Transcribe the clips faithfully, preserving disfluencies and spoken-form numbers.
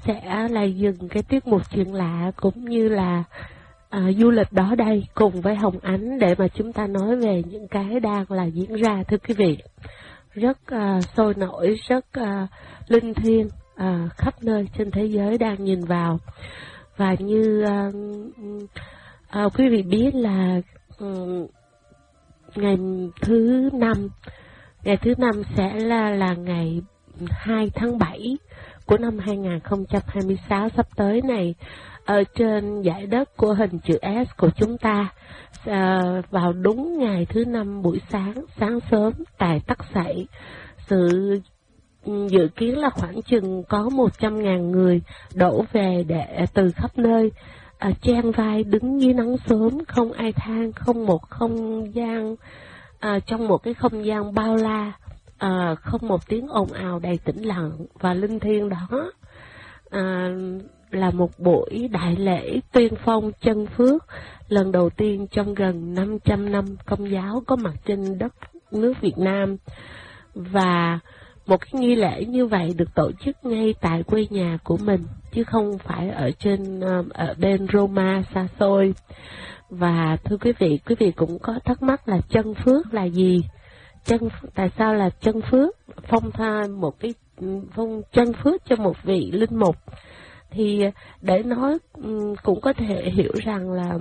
sẽ là dừng cái tiết mục chuyện lạ cũng như là à, du lịch đó đây cùng với Hồng Ánh để mà chúng ta nói về những cái đang là diễn ra, thưa quý vị. Rất à, sôi nổi, rất à, linh thiêng, à, khắp nơi trên thế giới đang nhìn vào. Và như à, à, quý vị biết là um, ngày thứ năm, ngày thứ năm sẽ là, là ngày hai tháng bảy của năm hai nghìn không trăm hai mươi sáu sắp tới này, ở trên dải đất của hình chữ S của chúng ta, à, vào đúng ngày thứ năm buổi sáng, sáng sớm tại Tắc Sậy. Sự dự kiến là khoảng chừng có một trăm ngàn người đổ về để từ khắp nơi, à, chen vai đứng dưới nắng sớm, không ai than, không một không gian, à, trong một cái không gian bao la, à, không một tiếng ồn ào, đầy tĩnh lặng và linh thiêng đó. À, là một buổi đại lễ tuyên phong chân phước lần đầu tiên trong gần năm trăm năm Công giáo có mặt trên đất nước Việt Nam. Và một cái nghi lễ như vậy được tổ chức ngay tại quê nhà của mình, chứ không phải ở trên ở bên Roma xa xôi. Và thưa quý vị, quý vị cũng có thắc mắc là chân phước là gì? Chân tại sao là chân phước? Phong tha một cái phong chân phước cho một vị linh mục. Thì để nói cũng có thể hiểu rằng là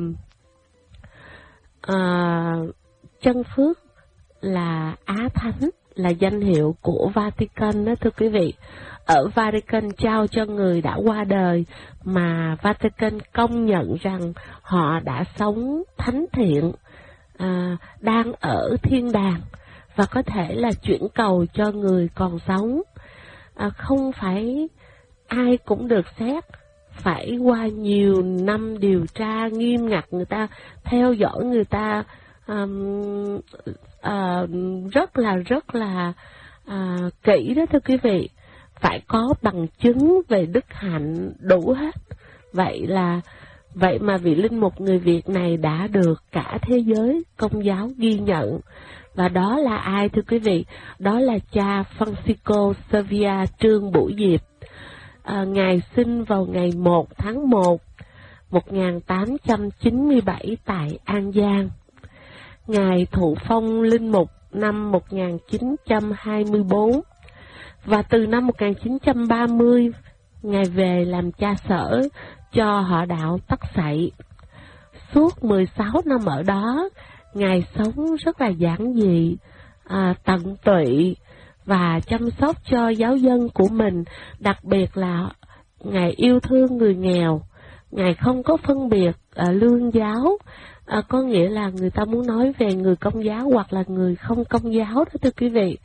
à, chân phước là Á Thánh, là danh hiệu của Vatican đó, thưa quý vị. Ở Vatican trao cho người đã qua đời mà Vatican công nhận rằng họ đã sống thánh thiện, à, đang ở thiên đàng và có thể là chuyển cầu cho người còn sống. À, không phải ai cũng được xét, phải qua nhiều năm điều tra nghiêm ngặt, người ta theo dõi, người ta um, uh, rất là rất là uh, kỹ đó, thưa quý vị. Phải có bằng chứng về đức hạnh đủ hết. Vậy là vậy mà vị linh mục người Việt này đã được cả thế giới Công giáo ghi nhận. Và đó là ai, thưa quý vị? Đó là cha Francisco Xavier Trương Bửu Diệp. À, Ngài sinh vào ngày một tháng một một nghìn tám trăm chín mươi bảy tại An Giang. Ngài thụ phong linh mục năm một nghìn chín trăm hai mươi tư và từ năm một nghìn chín trăm ba mươi Ngài về làm cha sở cho họ đạo Tắc Sậy. Suốt mười sáu năm ở đó, Ngài sống rất là giản dị, à, tận tụy và chăm sóc cho giáo dân của mình. Đặc biệt là Ngài yêu thương người nghèo. Ngài không có phân biệt à, lương giáo, à, có nghĩa là người ta muốn nói về người Công giáo hoặc là người không Công giáo đó, thưa quý vị.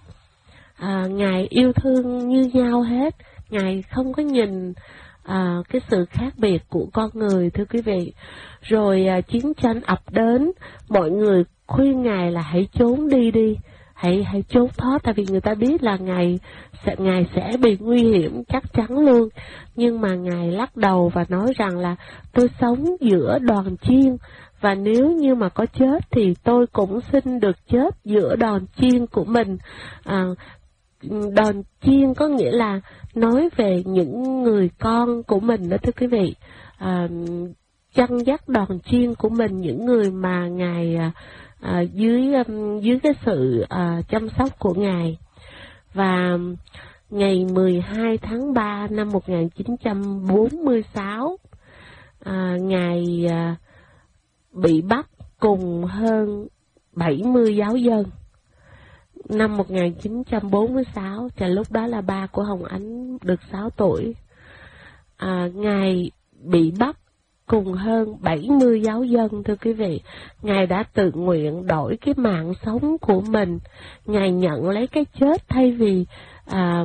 À, Ngài yêu thương như nhau hết. Ngài không có nhìn à, cái sự khác biệt của con người, thưa quý vị. Rồi à, chiến tranh ập đến, mọi người khuyên Ngài là hãy trốn đi đi, hãy hãy trốn thoát, tại vì người ta biết là Ngài sẽ, Ngài sẽ bị nguy hiểm chắc chắn luôn. Nhưng mà Ngài lắc đầu và nói rằng là tôi sống giữa đoàn chiên, và nếu như mà có chết thì tôi cũng xin được chết giữa đoàn chiên của mình. À, đoàn chiên có nghĩa là nói về những người con của mình đó, thưa quý vị. À, chăn dắt đoàn chiên của mình, những người mà Ngài à, à, dưới um, dưới cái sự à, chăm sóc của Ngài. Và ngày mười hai tháng ba năm một nghìn chín trăm bốn mươi sáu, à, Ngài à, bị bắt cùng hơn bảy mươi giáo dân. Năm một nghìn chín trăm bốn mươi sáu, và lúc đó là ba của Hồng Ánh được sáu tuổi. À, Ngài bị bắt cùng hơn bảy mươi giáo dân, thưa quý vị. Ngài đã tự nguyện đổi cái mạng sống của mình. Ngài nhận lấy cái chết thay vì à,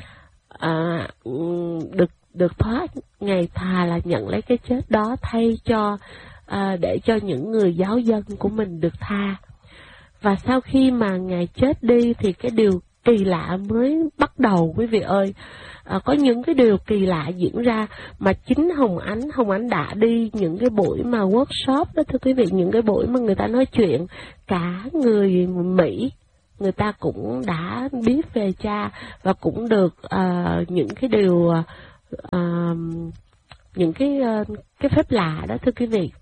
à, được được thoát. Ngài thà là nhận lấy cái chết đó thay cho à, để cho những người giáo dân của mình được tha. Và sau khi mà Ngài chết đi thì cái điều kỳ lạ mới bắt đầu, quý vị ơi. À, có những cái điều kỳ lạ diễn ra mà chính Hồng Ánh, Hồng Ánh đã đi những cái buổi mà workshop đó, thưa quý vị, những cái buổi mà người ta nói chuyện, cả người Mỹ, người ta cũng đã biết về cha và cũng được uh, những cái điều uh, những cái uh, cái phép lạ đó thưa quý vị.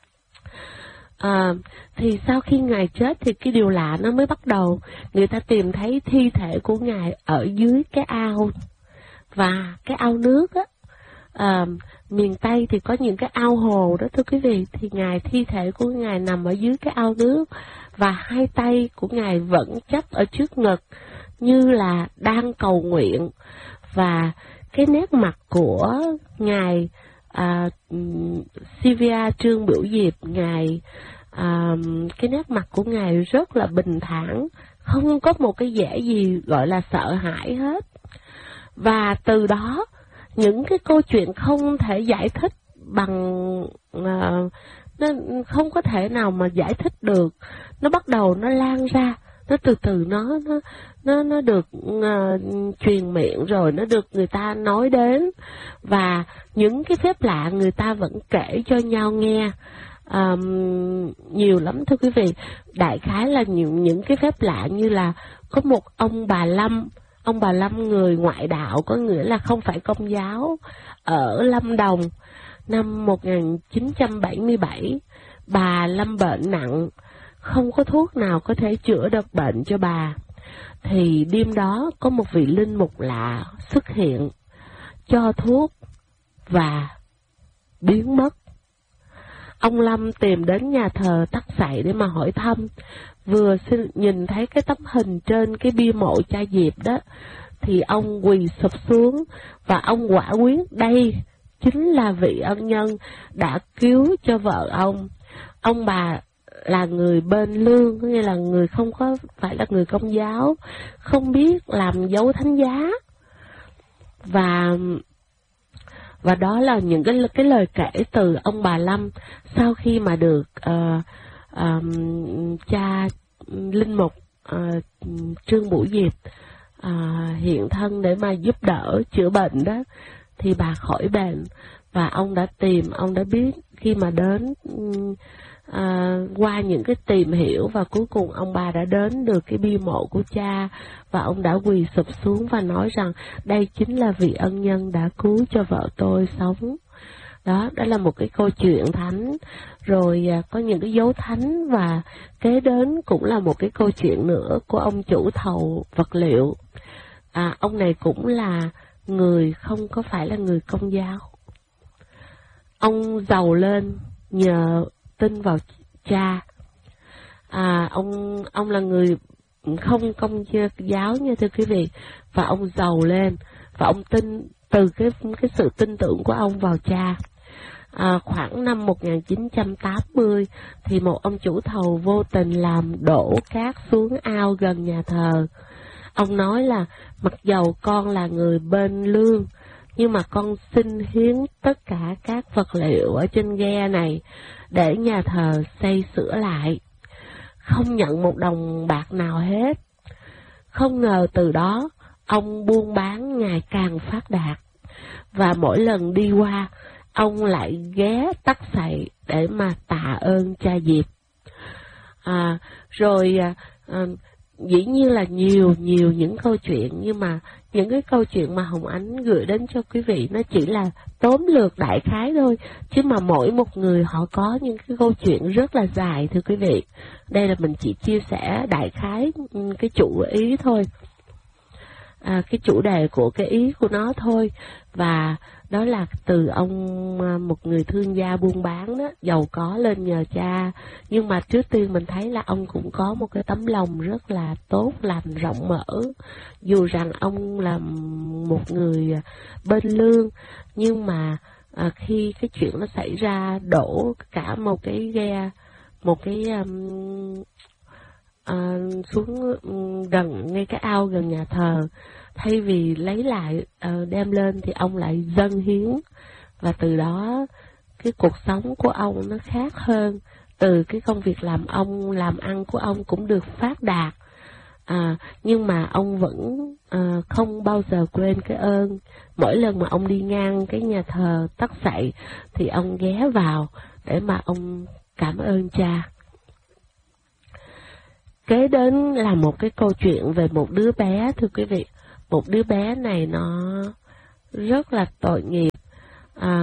À, thì sau khi Ngài chết thì cái điều lạ nó mới bắt đầu. Người ta tìm thấy thi thể của Ngài ở dưới cái ao, và cái ao nước á, à, miền Tây thì có những cái ao hồ đó thưa quý vị, thì Ngài thi thể của Ngài nằm ở dưới cái ao nước, và hai tay của Ngài vẫn chắp ở trước ngực như là đang cầu nguyện, và cái nét mặt của Ngài à, Sylvia Trương Bửu Diệp, Ngài à, cái nét mặt của Ngài rất là bình thản, không có một cái vẻ gì gọi là sợ hãi hết. Và từ đó những cái câu chuyện không thể giải thích bằng uh, nó không có thể nào mà giải thích được, nó bắt đầu nó lan ra, nó từ từ nó nó nó nó được uh, truyền miệng, rồi nó được người ta nói đến, và những cái phép lạ người ta vẫn kể cho nhau nghe. Um, nhiều lắm thưa quý vị. Đại khái là những những cái phép lạ như là có một ông bà Lâm, ông bà Lâm người ngoại đạo, có nghĩa là không phải Công giáo, ở Lâm Đồng năm một nghìn chín trăm bảy mươi bảy. Bà lâm bệnh nặng, không có thuốc nào có thể chữa được bệnh cho bà. Thì đêm đó có một vị linh mục lạ xuất hiện, cho thuốc và biến mất. Ông Lâm tìm đến nhà thờ Tắc Sậy để mà hỏi thăm. Vừa xin, nhìn thấy cái tấm hình trên cái bia mộ cha Diệp đó, thì ông quỳ sụp xuống, và ông quả quyết đây chính là vị ân nhân đã cứu cho vợ ông. Ông bà là người bên lương, nghĩa là người không có phải là người Công giáo, không biết làm dấu thánh giá. Và Và đó là những cái cái lời kể từ ông bà Lâm sau khi mà được uh, uh, cha linh mục uh, Trương Bửu Diệp uh, hiện thân để mà giúp đỡ chữa bệnh đó, thì bà khỏi bệnh. Và ông đã tìm, ông đã biết khi mà đến uh, qua những cái tìm hiểu, và cuối cùng ông bà đã đến được cái bia mộ của cha, và ông đã quỳ sụp xuống và nói rằng đây chính là vị ân nhân đã cứu cho vợ tôi sống. Đó, đó là một cái câu chuyện thánh. Rồi à, có những cái dấu thánh, và kế đến cũng là một cái câu chuyện nữa của ông chủ thầu vật liệu. À, ông này cũng là người không có phải là người Công giáo. Ông giàu lên nhờ tin vào cha. À, ông ông là người không Công giáo nha thưa quý vị, và ông giàu lên, và ông tin từ cái cái sự tin tưởng của ông vào cha. À, khoảng năm một nghìn chín trăm tám mươi thì một ông chủ thầu vô tình làm đổ cát xuống ao gần nhà thờ. Ông nói là mặc dầu con là người bên lương, nhưng mà con xin hiến tất cả các vật liệu ở trên ghe này để nhà thờ xây sửa lại, không nhận một đồng bạc nào hết. Không ngờ từ đó ông buôn bán ngày càng phát đạt, và mỗi lần đi qua ông lại ghé Tắc Sậy để mà tạ ơn cha Diệp. À, rồi à, dĩ nhiên là nhiều nhiều những câu chuyện, nhưng mà những cái câu chuyện mà Hồng Ánh gửi đến cho quý vị nó chỉ là tóm lược đại khái thôi, chứ mà mỗi một người họ có những cái câu chuyện rất là dài thưa quý vị. Đây là mình chỉ chia sẻ đại khái cái chủ ý thôi, à, cái chủ đề của cái ý của nó thôi. Và đó là từ ông một người thương gia buôn bán đó, giàu có lên nhờ cha. Nhưng mà trước tiên mình thấy là ông cũng có một cái tấm lòng rất là tốt lành, rộng mở. Dù rằng ông là một người bên lương, nhưng mà à, khi cái chuyện nó xảy ra đổ cả một cái ghe, một cái um, à, xuống gần ngay cái ao gần nhà thờ, thay vì lấy lại uh, đem lên thì ông lại dâng hiến. Và từ đó cái cuộc sống của ông nó khác hơn. Từ cái công việc làm ông làm ăn của ông cũng được phát đạt, à, nhưng mà ông vẫn uh, không bao giờ quên cái ơn. Mỗi lần mà ông đi ngang cái nhà thờ Tắc Sậy thì ông ghé vào để mà ông cảm ơn cha. Kế đến là một cái câu chuyện về một đứa bé thưa quý vị. Một đứa bé này nó rất là tội nghiệp, à,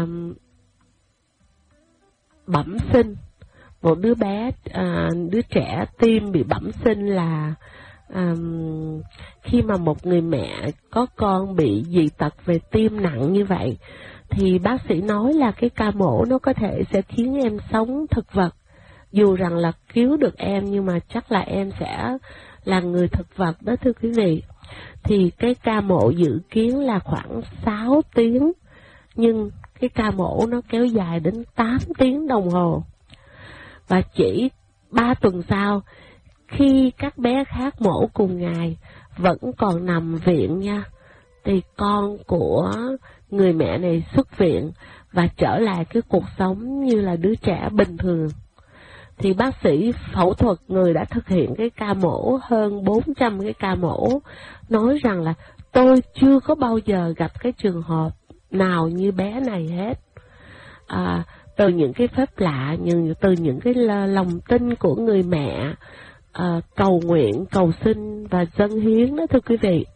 bẩm sinh. Một đứa bé, à, đứa trẻ tim bị bẩm sinh là à, khi mà một người mẹ có con bị dị tật về tim nặng như vậy, thì bác sĩ nói là cái ca mổ nó có thể sẽ khiến em sống thực vật. Dù rằng là cứu được em nhưng mà chắc là em sẽ là người thực vật đó thưa quý vị. Thì cái ca mổ dự kiến là khoảng sáu tiếng, nhưng cái ca mổ nó kéo dài đến tám tiếng đồng hồ. Và chỉ ba tuần sau, khi các bé khác mổ cùng ngày vẫn còn nằm viện nha, thì con của người mẹ này xuất viện và trở lại cái cuộc sống như là đứa trẻ bình thường. Thì bác sĩ phẫu thuật, người đã thực hiện cái ca mổ hơn bốn trăm cái ca mổ, nói rằng là tôi chưa có bao giờ gặp cái trường hợp nào như bé này hết. À, từ những cái phép lạ, như từ những cái lòng tin của người mẹ, à, cầu nguyện, cầu xin và dâng hiến đó thưa quý vị.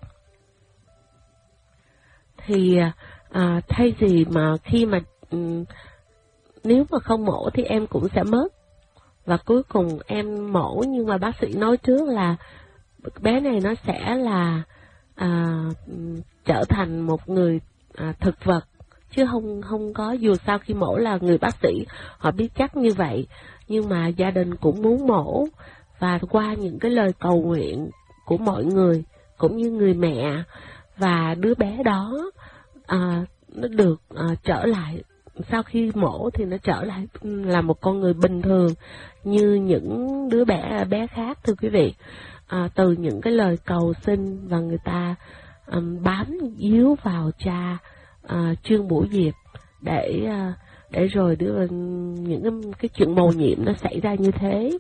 Thì à, thay vì mà khi mà um, nếu mà không mổ thì em cũng sẽ mất. Và cuối cùng em mổ, nhưng mà bác sĩ nói trước là bé này nó sẽ là à, trở thành một người à, thực vật, chứ không không có, dù sao khi mổ là người bác sĩ họ biết chắc như vậy, nhưng mà gia đình cũng muốn mổ. Và qua những cái lời cầu nguyện của mọi người cũng như người mẹ, và đứa bé đó à, nó được à, trở lại, sau khi mổ thì nó trở lại là một con người bình thường như những đứa bé bé khác thưa quý vị. À, từ những cái lời cầu xin, và người ta um, bám víu vào cha à, Trương Bửu Diệp để à, để rồi đưa những cái, cái chuyện mầu nhiệm nó xảy ra như thế.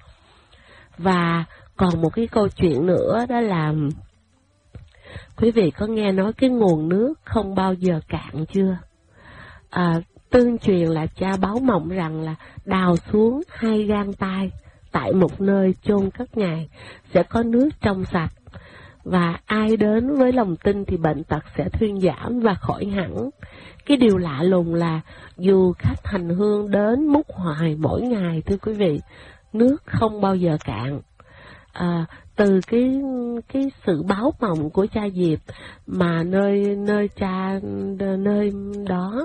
Và còn một cái câu chuyện nữa, đó là quý vị có nghe nói cái nguồn nước không bao giờ cạn chưa? À, tương truyền là cha báo mộng rằng là đào xuống hai gang tay tại một nơi chôn cất ngài sẽ có nước trong sạch, và ai đến với lòng tin thì bệnh tật sẽ thuyên giảm và khỏi hẳn. Cái điều lạ lùng là dù khách hành hương đến múc hoài mỗi ngày thưa quý vị, nước không bao giờ cạn. À, từ cái cái sự báo mộng của cha Diệp mà nơi nơi cha nơi đó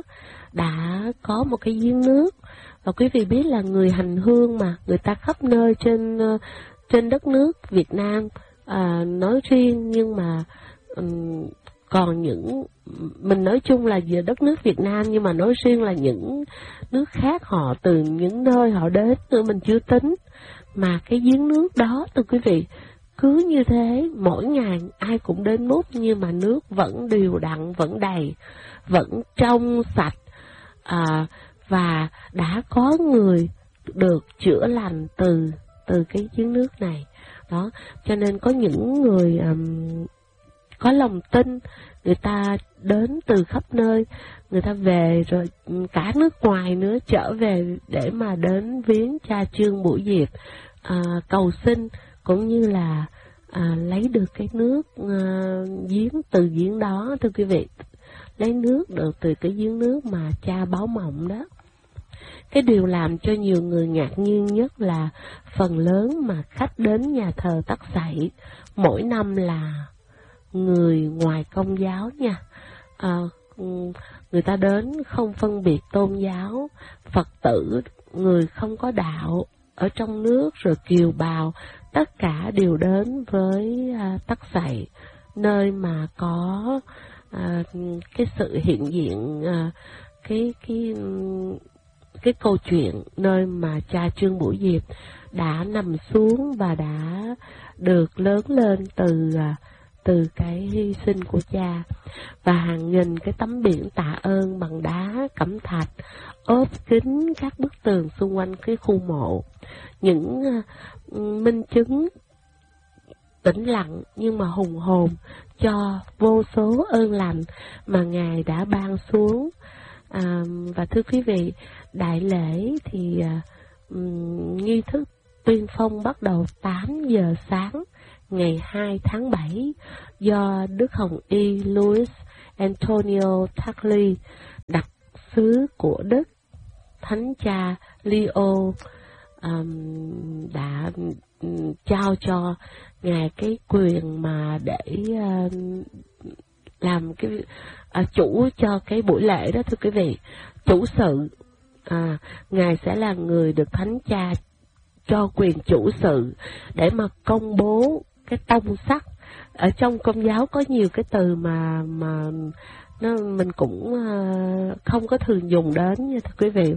đã có một cái giếng nước. Và quý vị biết là người hành hương mà, người ta khắp nơi trên trên đất nước Việt Nam à, nói riêng, nhưng mà um, còn những, mình nói chung là về đất nước Việt Nam, nhưng mà nói riêng là những nước khác, họ từ những nơi họ đến nữa mình chưa tính. Mà cái giếng nước đó thưa quý vị, cứ như thế mỗi ngày ai cũng đến múc, nhưng mà nước vẫn đều đặn, vẫn đầy, vẫn trong sạch. À, và đã có người được chữa lành từ từ cái giếng nước này đó. Cho nên có những người um, có lòng tin, người ta đến từ khắp nơi, người ta về rồi cả nước ngoài nữa trở về để mà đến viếng cha Trương Bửu Diệp, à, cầu xin cũng như là à, lấy được cái nước à, giếng từ giếng đó thưa quý vị, lấy nước được từ cái giếng nước mà cha báo mộng đó. Cái điều làm cho nhiều người ngạc nhiên nhất là phần lớn mà khách đến nhà thờ Tắc Sậy mỗi năm là người ngoài Công giáo nha. À, người ta đến không phân biệt tôn giáo, Phật tử, người không có đạo, ở trong nước rồi kiều bào, tất cả đều đến với à, Tắc Sậy, nơi mà có à, cái sự hiện diện, à, cái cái cái câu chuyện nơi mà cha Trương Bửu Diệp đã nằm xuống và đã được lớn lên từ à, từ cái hy sinh của cha. Và hàng nghìn cái tấm biển tạ ơn bằng đá cẩm thạch ốp kín các bức tường xung quanh cái khu mộ, những uh, minh chứng tĩnh lặng nhưng mà hùng hồn cho vô số ơn lành mà Ngài đã ban xuống. À, và thưa quý vị, đại lễ thì uh, nghi thức tuyên phong bắt đầu tám giờ sáng ngày hai tháng bảy do Đức Hồng Y Louis Antonio Tagli, đặc sứ của Đức, Thánh cha Leo um, đã um, trao cho ngài cái quyền mà để uh, làm cái uh, chủ cho cái buổi lễ đó, thưa quý vị. Chủ sự, à, ngài sẽ là người được Thánh cha cho quyền chủ sự để mà công bố cái tông sắc. Ở trong Công giáo có nhiều cái từ mà mà nó mình cũng uh, không có thường dùng đến nha, thưa quý vị.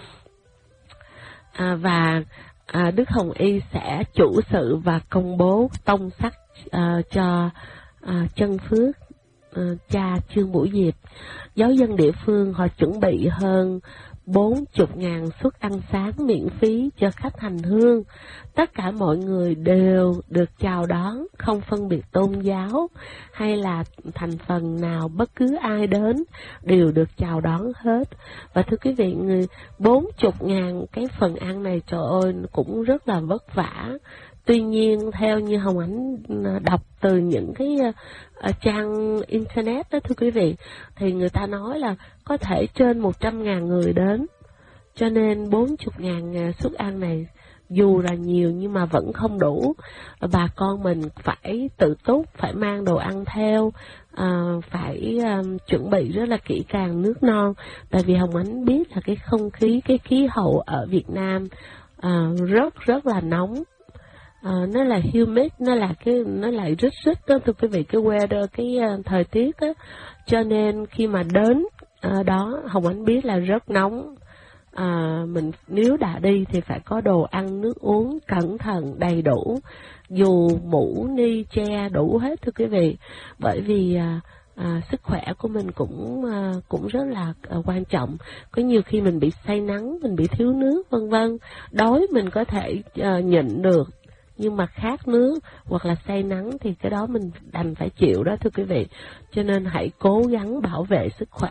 À, và à, Đức Hồng Y sẽ chủ sự và công bố tông sắc uh, cho uh, chân phước uh, cha Trương Bửu Diệp. Giáo dân địa phương họ chuẩn bị hơn bốn chục ngàn suất ăn sáng miễn phí cho khách hành hương. Tất cả mọi người đều được chào đón, không phân biệt tôn giáo hay là thành phần nào, bất cứ ai đến đều được chào đón hết. Và thưa quý vị, người bốn chục ngàn cái phần ăn này, trời ơi, cũng rất là vất vả. Tuy nhiên, theo như Hồng Ánh đọc từ những cái uh, trang internet đó, thưa quý vị, thì người ta nói là có thể trên một trăm ngàn người đến. Cho nên bốn chục ngàn suất ăn này dù là nhiều nhưng mà vẫn không đủ. Bà con mình phải tự túc, phải mang đồ ăn theo, uh, phải um, chuẩn bị rất là kỹ càng nước non. Tại vì Hồng Ánh biết là cái không khí, cái khí hậu ở Việt Nam uh, rất rất là nóng. Uh, nó là humid, nó là cái nó lại rít rít đó, thưa quý vị, cái weather, cái uh, thời tiết á. Cho nên khi mà đến uh, đó, Hồng Ánh biết là rất nóng. À, mình nếu đã đi thì phải có đồ ăn nước uống cẩn thận đầy đủ, dù mũ ni che đủ hết, thưa quý vị. Bởi vì à, à, sức khỏe của mình cũng à, cũng rất là à, quan trọng. Có nhiều khi mình bị say nắng, mình bị thiếu nước vân vân. Đói mình có thể à, nhịn được, nhưng mà khát nước hoặc là say nắng thì cái đó mình đành phải chịu đó, thưa quý vị. Cho nên hãy cố gắng bảo vệ sức khỏe.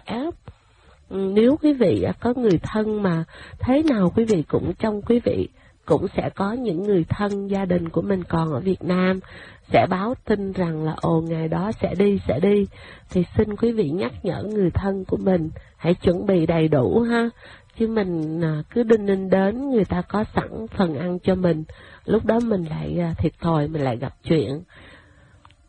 Nếu quý vị có người thân mà thế nào quý vị cũng trong quý vị cũng sẽ có những người thân gia đình của mình còn ở Việt Nam sẽ báo tin rằng là ồ ngày đó sẽ đi sẽ đi, thì xin quý vị nhắc nhở người thân của mình hãy chuẩn bị đầy đủ ha. Chứ mình cứ đinh ninh đến, người ta có sẵn phần ăn cho mình, lúc đó mình lại thiệt thòi, mình lại gặp chuyện.